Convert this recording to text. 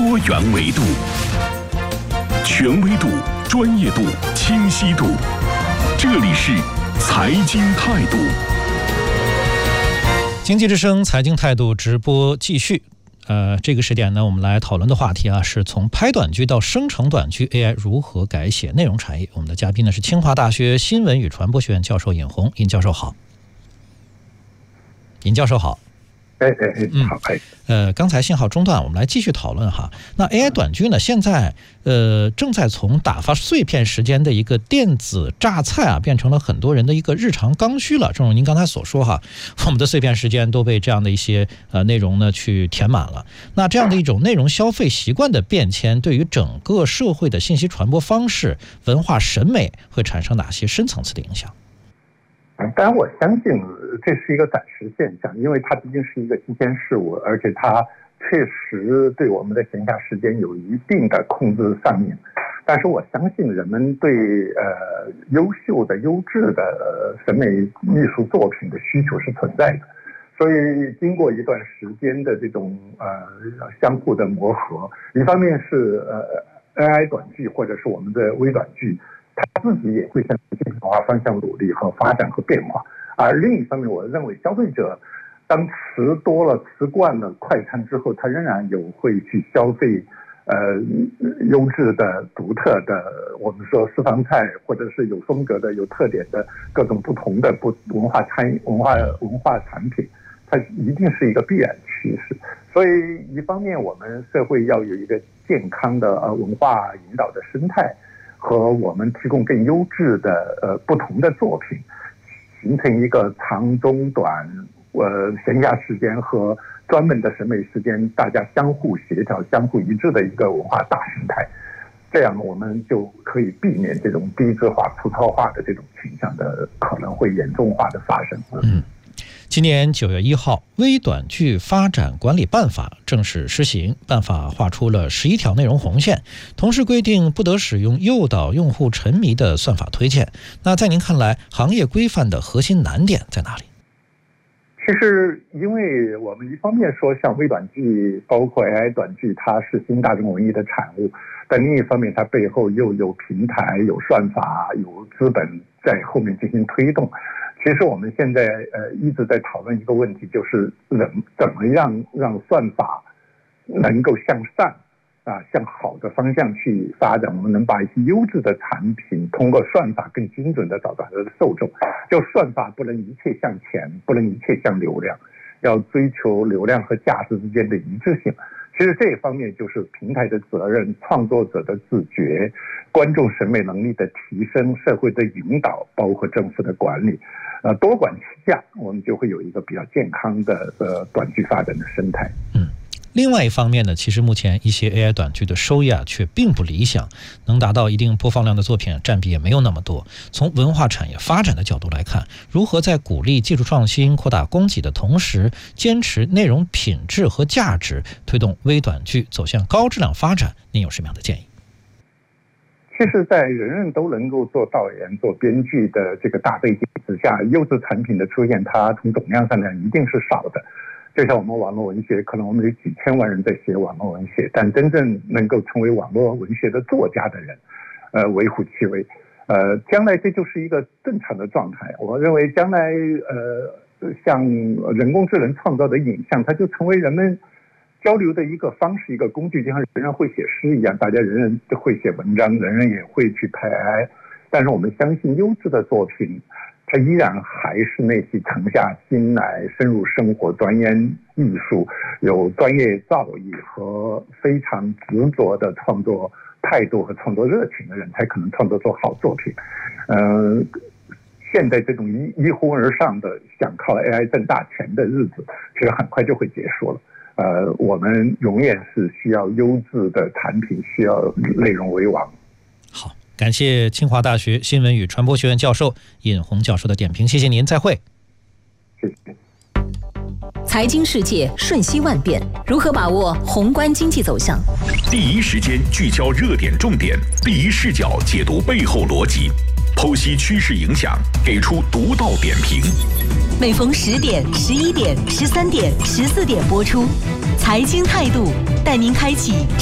多元维度，权威度、专业度、清晰度。这里是财经态度。 经济之声财经态度直播继续。这个时点呢，我们来讨论的话题是从拍短剧到生成短剧 AI 如何改写内容产业。我们的嘉宾呢是清华大学新闻与传播学院教授尹红。尹教授好。尹教授好。 好。 刚才信号中断，我们来继续讨论哈。那 AI 短剧呢，现在正在从打发碎片时间的一个电子榨菜变成了很多人的一个日常刚需了。正如您刚才所说哈，我们的碎片时间都被这样的一些内容呢去填满了。那这样的一种内容消费习惯的变迁，对于整个社会的信息传播方式、文化审美会产生哪些深层次的影响？ 当然我相信这是一个暂时现象，因为它毕竟是一个新鲜事物，而且它确实对我们的闲暇时间有一定的控制上面。但是我相信人们对优秀的优质的审美艺术作品的需求是存在的，所以经过一段时间的这种相互的磨合，一方面是AI 短剧或者是我们的微短剧，它自己也会向信息化方向努力和发展和变化。而另一方面，我认为消费者当吃多了、吃惯了快餐之后，他仍然会去消费优质的、独特的，我们说私房菜，或者是有风格的、有特点的各种不同的文化产品，它一定是一个必然趋势。所以一方面我们社会要有一个健康的文化引导的生态，和我们提供更优质的不同的作品，形成一个长中短闲暇时间和专门的审美时间大家相互协调、相互一致的一个文化大生态。这样我们就可以避免这种低质化、粗糙化的这种倾向的可能会严重化的发生。 今年9月1号，微短剧发展管理办法正式施行，办法划出了11条内容红线，同时规定不得使用诱导用户沉迷的算法推荐。那在您看来，行业规范的核心难点在哪里？ 其实因为我们一方面说像微短剧包括 AI 短剧它是新大众文艺的产物，但另一方面它背后又有平台、有算法、有资本在后面进行推动。其实我们现在一直在讨论一个问题，就是怎么样让算法能够向善向好的方向去发展。我们能把一些优质的产品通过算法更精准的找到它的受众。就算法不能一切向钱，不能一切向流量，要追求流量和价值之间的一致性。其实这一方面就是平台的责任、创作者的自觉、观众审美能力的提升、社会的引导，包括政府的管理，多管齐下，我们就会有一个比较健康的短剧发展的生态。 另外一方面呢，其实目前一些 AI 短剧的收益却并不理想，能达到一定播放量的作品占比也没有那么多。从文化产业发展的角度来看，如何在鼓励技术创新、扩大供给的同时，坚持内容品质和价值，推动微短剧走向高质量发展，您有什么样的建议？ 其实在人人都能够做导演、做编剧的这个大背景之下，优质产品的出现，它从总量上讲一定是少的。就像我们网络文学，可能我们有几千万人在写网络文学，但真正能够成为网络文学的作家的人微乎其微。将来这就是一个正常的状态。我认为将来像人工智能创造的影像，它就成为人们交流的一个方式、一个工具，就像人人会写诗一样，大家人人都会写文章，人人也会去拍 AI。但是我们相信优质的作品，它依然还是那些沉下心来、深入生活、钻研艺术、有专业造诣和非常执着的创作态度和创作热情的人，才可能创作出好作品。现在这种一哄而上的想靠 AI 挣大钱的日子，其实很快就会结束了。我们永远是需要优质的产品，需要内容为王。 好，感谢清华大学新闻与传播学院教授尹红教授的点评，谢谢您，再会。 谢谢。 财经世界瞬息万变，如何把握宏观经济走向？ 第一时间聚焦热点重点，第一视角解读背后逻辑，剖析趋势影响，给出独到点评。 每逢10点、11点、13点、14点播出。财经态度带您开启